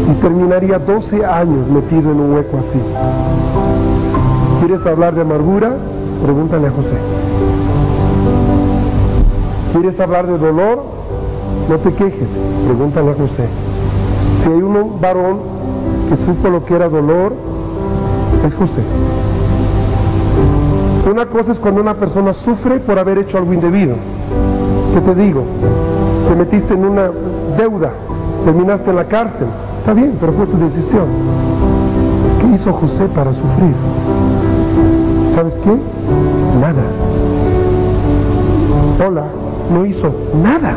y terminaría 12 años metido en un hueco así. ¿Quieres hablar de amargura? Pregúntale a José. ¿Quieres hablar de dolor? No te quejes, pregúntale a José. Si hay un varón que supo lo que era dolor, es José. Una cosa es cuando una persona sufre por haber hecho algo indebido. ¿Qué te digo? Te metiste en una deuda, terminaste en la cárcel. Está bien, pero fue tu decisión. ¿Qué hizo José para sufrir? ¿Sabes qué? Nada. Hola, no hizo nada.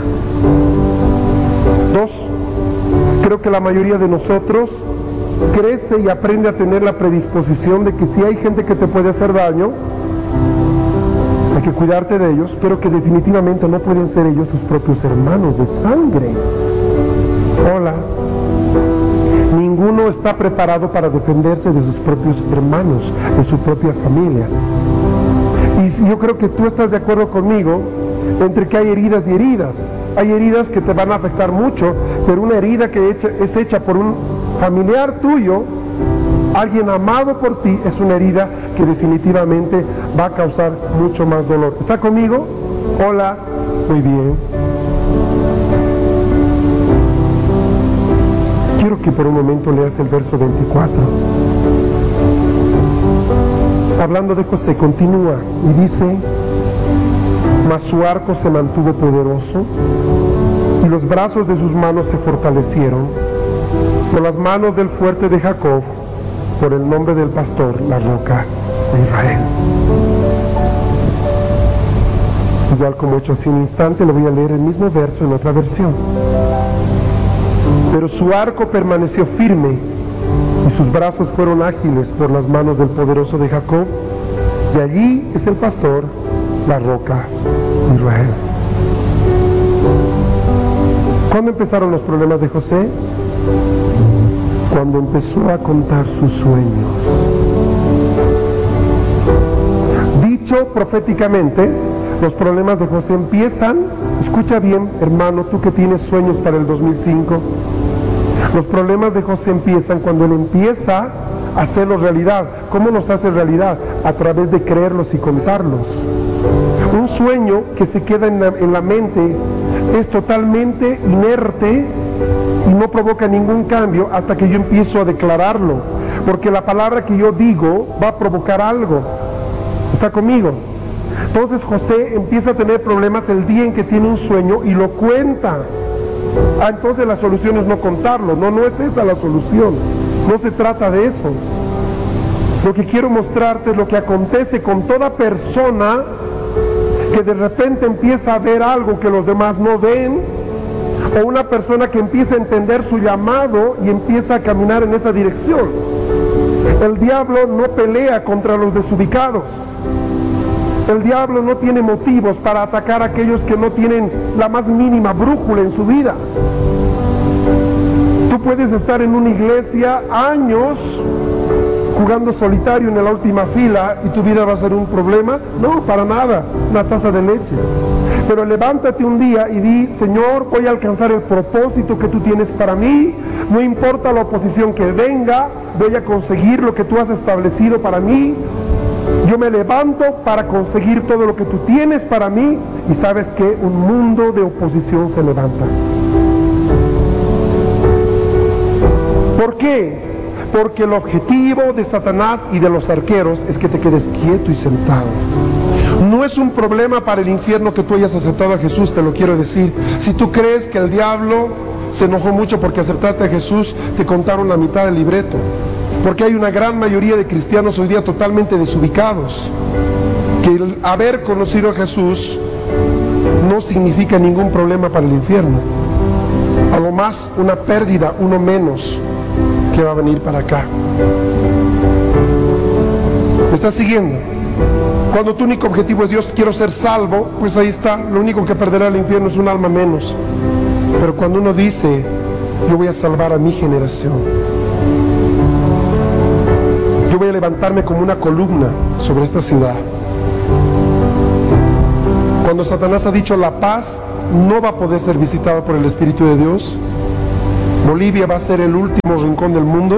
2, creo que la mayoría de nosotros crece y aprende a tener la predisposición de que si hay gente que te puede hacer daño, hay que cuidarte de ellos, pero que definitivamente no pueden ser ellos tus propios hermanos de sangre. Hola. Ninguno está preparado para defenderse de sus propios hermanos, de su propia familia. Y yo creo que tú estás de acuerdo conmigo entre que hay heridas y heridas. Hay heridas que te van a afectar mucho, pero una herida que es hecha por un familiar tuyo, alguien amado por ti, es una herida que definitivamente va a causar mucho más dolor. ¿Está conmigo? Hola, muy bien. Quiero que por un momento leas el verso 24. Hablando de José, continúa y dice: mas su arco se mantuvo poderoso y los brazos de sus manos se fortalecieron por las manos del fuerte de Jacob, por el nombre del pastor, la roca de Israel. Igual como he hecho hace un instante, le voy a leer el mismo verso en otra versión. Pero su arco permaneció firme y sus brazos fueron ágiles por las manos del poderoso de Jacob, y allí es el pastor, la roca de Israel. ¿Cuándo empezaron los problemas de José? Cuando empezó a contar sus sueños. Dicho proféticamente, los problemas de José empiezan, escucha bien, hermano, tú que tienes sueños para el 2005, los problemas de José empiezan cuando él empieza a hacerlos realidad. ¿Cómo los hace realidad? A través de creerlos y contarlos. Un sueño que se queda en la mente es totalmente inerte y no provoca ningún cambio hasta que yo empiezo a declararlo, porque la palabra que yo digo va a provocar algo. ¿Está conmigo? Entonces José empieza a tener problemas el día en que tiene un sueño y lo cuenta. Entonces la solución es no contarlo. No es esa la solución. No se trata de eso. Lo que quiero mostrarte es lo que acontece con toda persona que de repente empieza a ver algo que los demás no ven, o una persona que empieza a entender su llamado y empieza a caminar en esa dirección. El diablo no pelea contra los desubicados. El diablo no tiene motivos para atacar a aquellos que no tienen la más mínima brújula en su vida. Tú puedes estar en una iglesia años jugando solitario en la última fila y tu vida va a ser un problema. No, para nada, una taza de leche. Pero levántate un día y di: Señor, voy a alcanzar el propósito que tú tienes para mí. No importa la oposición que venga, voy a conseguir lo que tú has establecido para mí. Yo me levanto para conseguir todo lo que tú tienes para mí. Y sabes que un mundo de oposición se levanta. ¿Por qué? Porque el objetivo de Satanás y de los arqueros es que te quedes quieto y sentado. No es un problema para el infierno que tú hayas aceptado a Jesús, te lo quiero decir. Si tú crees que el diablo se enojó mucho porque aceptaste a Jesús, te contaron la mitad del libreto. Porque hay una gran mayoría de cristianos hoy día totalmente desubicados, que el haber conocido a Jesús no significa ningún problema para el infierno. A lo más una pérdida, uno menos que va a venir para acá. ¿Me estás siguiendo? Cuando tu único objetivo es: Dios, quiero ser salvo, pues ahí está, lo único que perderá el infierno es un alma menos. Pero cuando uno dice: yo voy a salvar a mi generación, yo voy a levantarme como una columna sobre esta ciudad. Cuando Satanás ha dicho: la paz no va a poder ser visitada por el Espíritu de Dios, Bolivia va a ser el último rincón del mundo.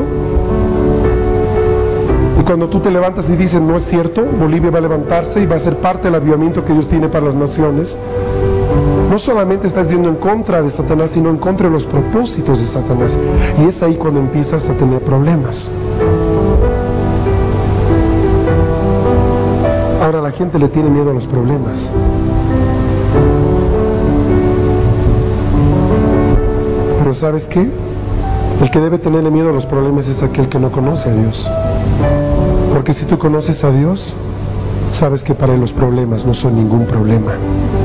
Y cuando tú te levantas y dices, no es cierto, Bolivia va a levantarse y va a ser parte del avivamiento que Dios tiene para las naciones, no solamente estás yendo en contra de Satanás, sino en contra de los propósitos de Satanás. Y es ahí cuando empiezas a tener problemas. Ahora la gente le tiene miedo a los problemas. Pero ¿sabes qué? El que debe tenerle miedo a los problemas es aquel que no conoce a Dios. Porque si tú conoces a Dios, sabes que para él los problemas no son ningún problema.